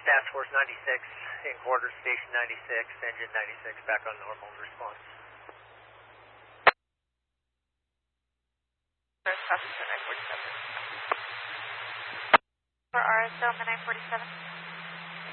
Task Force 96 in quarters, Station 96, Engine 96, back on normal response. Copy, 947. For RSL, 947.